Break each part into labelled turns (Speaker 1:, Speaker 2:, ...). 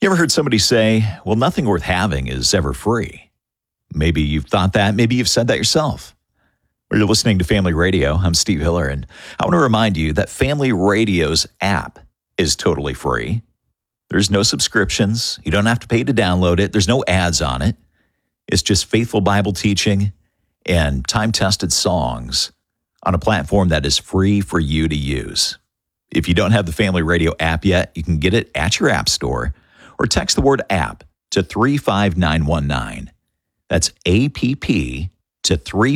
Speaker 1: You ever heard somebody say, well, nothing worth having is ever free? Maybe you've thought that. Maybe you've said that yourself. Well, you're listening to Family Radio. I'm Steve Hiller, and I want to remind you that Family Radio's app is totally free. There's no subscriptions. You don't have to pay to download it. There's no ads on it. It's just faithful Bible teaching and time-tested songs on a platform that is free for you to use. If you don't have the Family Radio app yet, you can get it at your app store or text the word app to 35919. That's APP to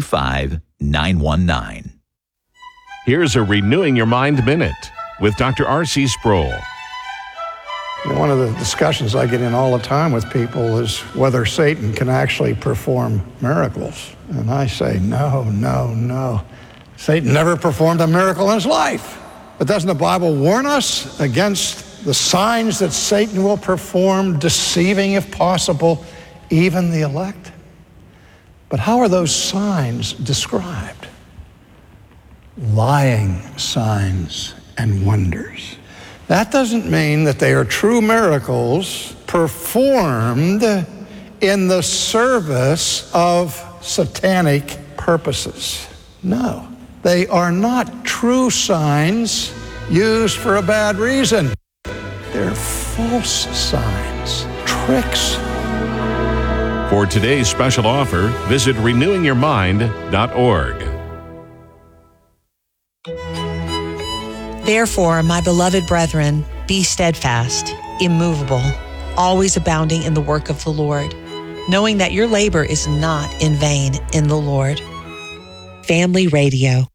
Speaker 1: 35919.
Speaker 2: Here's a Renewing Your Mind Minute with Dr. R.C. Sproul.
Speaker 3: One of the discussions I get in all the time with people is whether Satan can actually perform miracles. And I say, no. Satan never performed a miracle in his life. But doesn't the Bible warn us against the signs that Satan will perform, deceiving, if possible, even the elect? But how are those signs described? Lying signs and wonders. That doesn't mean that they are true miracles performed in the service of satanic purposes. No, they are not true signs used for a bad reason. They're false signs, tricks.
Speaker 2: For today's special offer, visit renewingyourmind.org.
Speaker 4: Therefore, my beloved brethren, be steadfast, immovable, always abounding in the work of the Lord, knowing that your labor is not in vain in the Lord. Family Radio.